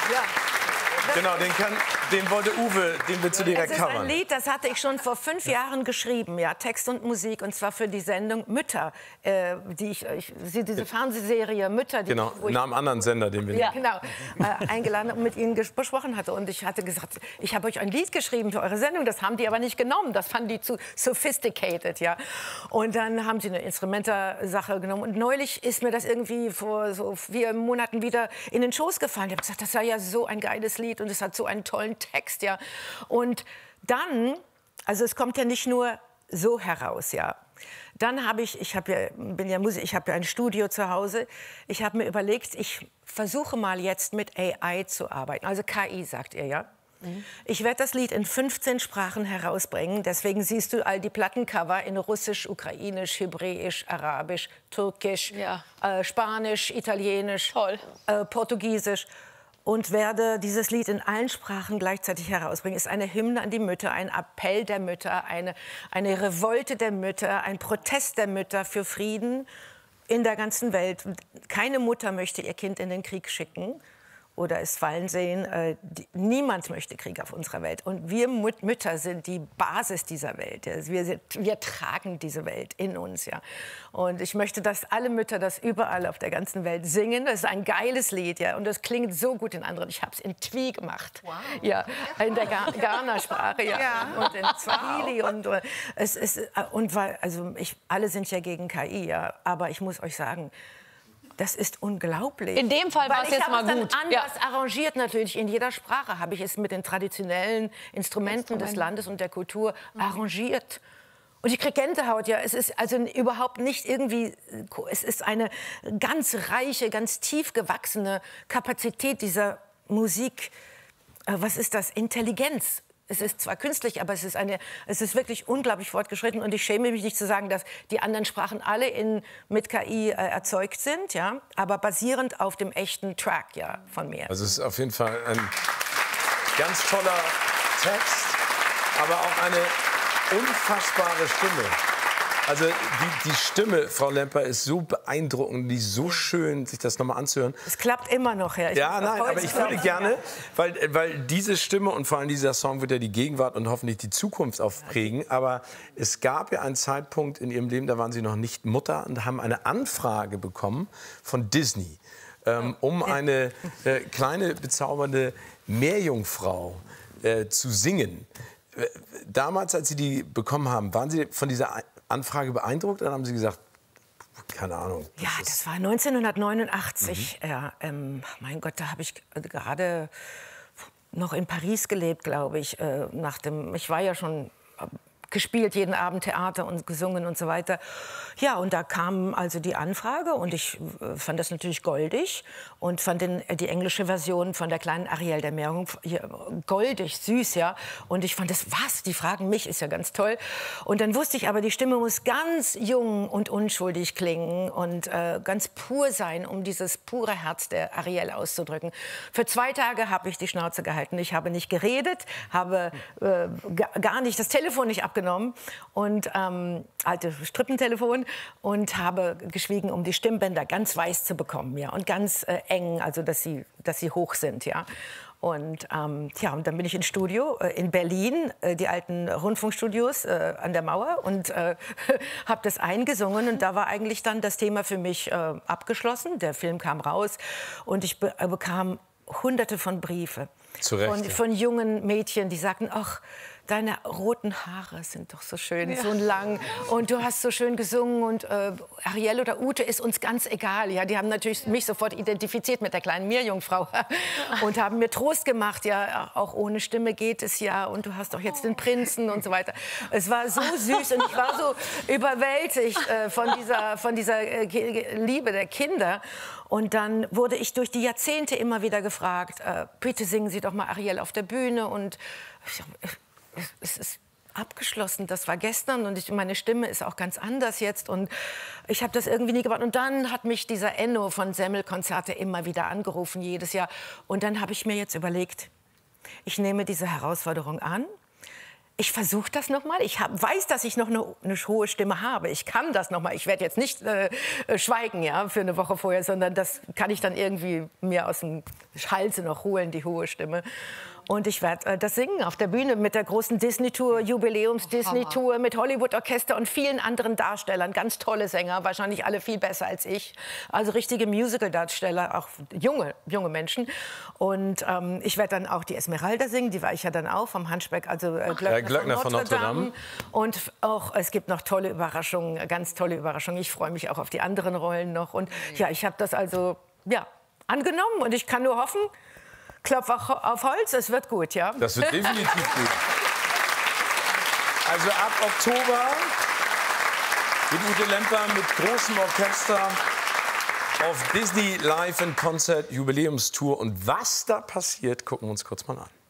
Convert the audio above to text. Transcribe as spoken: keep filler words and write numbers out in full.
Ja. Genau, den, kann, den wollte Uwe, den willst du direkt covern. Das ist covern. ein Lied, das hatte ich schon vor fünf Jahren geschrieben, ja, Text und Musik, und zwar für die Sendung Mütter, äh, die ich, ich, diese Fernsehserie Mütter. Die genau, ich, nach einem anderen Sender, den wir ja, genau, äh, eingeladen und mit ihnen besprochen hatte. Und ich hatte gesagt, ich habe euch ein Lied geschrieben für eure Sendung, das haben die aber nicht genommen, das fanden die zu sophisticated, ja. Und dann haben sie eine Instrumentarsache genommen. Und neulich ist mir das irgendwie vor so vier Monaten wieder in den Schoß gefallen. Ich habe gesagt, das war ja so ein geiles Lied. Und es hat so einen tollen Text, ja. Und dann, also es kommt ja nicht nur so heraus, ja. Dann habe ich, ich habe ja, bin ja Musik, ich habe ja ein Studio zu Hause. Ich habe mir überlegt, ich versuche mal jetzt mit A I zu arbeiten. Also K I, sagt ihr, ja. Mhm. Ich werde das Lied in fünfzehn Sprachen herausbringen. Deswegen siehst du all die Plattencover in Russisch, Ukrainisch, Hebräisch, Arabisch, Türkisch, ja. äh, Spanisch, Italienisch, Toll. Äh, Portugiesisch. Und werde dieses Lied in allen Sprachen gleichzeitig herausbringen. Es ist eine Hymne an die Mütter, ein Appell der Mütter, eine, eine Revolte der Mütter, ein Protest der Mütter für Frieden in der ganzen Welt. Keine Mutter möchte ihr Kind in den Krieg schicken oder es fallen sehen. Äh, die, niemand möchte Krieg auf unserer Welt. Und wir Mut Mütter sind die Basis dieser Welt. Ja. Wir, sind, wir tragen diese Welt in uns. Ja. Und ich möchte, dass alle Mütter das überall auf der ganzen Welt singen. Das ist ein geiles Lied. Ja. Und das klingt so gut in anderen. Ich habe es in Twi gemacht. Wow. Ja, in der Ghana-Sprache. Ja. Ja. Und in Swahili. Wow. Und, und, es ist, und weil, also ich, alle sind ja gegen K I. Ja. Aber ich muss euch sagen, das ist unglaublich. In dem Fall war es jetzt mal gut. Ich habe es dann anders ja. arrangiert natürlich. In jeder Sprache habe ich es mit den traditionellen Instrumenten Instrument. des Landes und der Kultur mhm. arrangiert. Und ich kriege Gänsehaut, ja. Es ist also überhaupt nicht irgendwie, es ist eine ganz reiche, ganz tief gewachsene Kapazität dieser Musik. Was ist das? Intelligenz. Es ist zwar künstlich, aber es ist, eine, es ist wirklich unglaublich fortgeschritten. Und ich schäme mich nicht zu sagen, dass die anderen Sprachen alle in, mit K I äh, erzeugt sind, ja, aber basierend auf dem echten Track ja, von mir. Also es ist auf jeden Fall ein ganz toller Text, aber auch eine unfassbare Stimme. Also die, die Stimme, Frau Lemper, ist so beeindruckend, die ist so schön, sich das nochmal anzuhören. Es klappt immer noch, ja. Ich ja, nein, aber ich würde gerne, weil, weil diese Stimme und vor allem dieser Song wird ja die Gegenwart und hoffentlich die Zukunft aufprägen. Aber es gab ja einen Zeitpunkt in Ihrem Leben, da waren Sie noch nicht Mutter und haben eine Anfrage bekommen von Disney, ähm, um eine äh, kleine, bezaubernde Meerjungfrau äh, zu singen. Damals, als Sie die bekommen haben, waren Sie von dieser Anfrage beeindruckt? Dann haben Sie gesagt, keine Ahnung. Ja, das war neunzehnhundertneunundachtzig. Mhm. Ja, ähm, mein Gott, da habe ich gerade noch in Paris gelebt, glaube ich. Äh, nach dem, ich war ja schon gespielt, jeden Abend Theater und gesungen und so weiter. Ja, und da kam also die Anfrage und ich äh, fand das natürlich goldig und fand den, äh, die englische Version von der kleinen Ariel der Meerjungfrau goldig, süß, ja. Und ich fand das, was, die fragen mich, ist ja ganz toll. Und dann wusste ich aber, die Stimme muss ganz jung und unschuldig klingen und äh, ganz pur sein, um dieses pure Herz der Ariel auszudrücken. Für zwei Tage habe ich die Schnauze gehalten. Ich habe nicht geredet, habe äh, gar nicht das Telefon nicht abgenommen und ähm, alte Strippentelefon und habe geschwiegen, um die Stimmbänder ganz weiß zu bekommen, ja, und ganz äh, eng, also dass sie, dass sie hoch sind, ja. Und ähm, ja, und dann bin ich ins Studio äh, in Berlin, äh, die alten Rundfunkstudios äh, an der Mauer und äh, habe das eingesungen und da war eigentlich dann das Thema für mich äh, abgeschlossen. Der Film kam raus und ich be äh, bekam Hunderte von Briefe von, von jungen Mädchen, die sagten, ach, deine roten Haare sind doch so schön, ja. so lang und du hast so schön gesungen und äh, Ariel oder Ute ist uns ganz egal. Ja, die haben natürlich mich sofort identifiziert mit der kleinen Meerjungfrau und haben mir Trost gemacht. Ja, auch ohne Stimme geht es ja und du hast doch jetzt den Prinzen und so weiter. Es war so süß und ich war so überwältigt äh, von dieser, von dieser äh, Liebe der Kinder. Und dann wurde ich durch die Jahrzehnte immer wieder gefragt, äh, bitte singen Sie doch mal Ariel auf der Bühne und ich, es ist abgeschlossen, das war gestern und ich, meine Stimme ist auch ganz anders jetzt und ich habe das irgendwie nie gemacht. Und dann hat mich dieser Enno von Semmelkonzerte immer wieder angerufen, jedes Jahr. Und dann habe ich mir jetzt überlegt, ich nehme diese Herausforderung an. ich versuche das noch mal. Ich hab, weiß, dass ich noch eine, eine hohe Stimme habe. Ich kann das noch mal. Ich werde jetzt nicht äh, schweigen, ja, für eine Woche vorher, sondern das kann ich dann irgendwie mir aus dem Halse noch holen, die hohe Stimme. Und ich werde äh, das singen auf der Bühne mit der großen Disney-Tour, Jubiläums-Disney-Tour mit Hollywood-Orchester und vielen anderen Darstellern. Ganz tolle Sänger, wahrscheinlich alle viel besser als ich. Also richtige Musical-Darsteller, auch junge, junge Menschen. Und ähm, ich werde dann auch die Esmeralda singen, die war ich ja dann auch vom Hunchback, also äh, Glöckner, Glöckner von Notre Dame. Notre Dame. Und auch, es gibt noch tolle Überraschungen, ganz tolle Überraschungen. Ich freue mich auch auf die anderen Rollen noch. Und ja, ich habe das also ja, angenommen und ich kann nur hoffen, Klopf auf Holz, es wird gut, ja? Das wird definitiv gut. Also ab Oktober wird Ute Lemper mit großem Orchester auf Disney Live in Concert Jubiläumstour. Und was da passiert, gucken wir uns kurz mal an.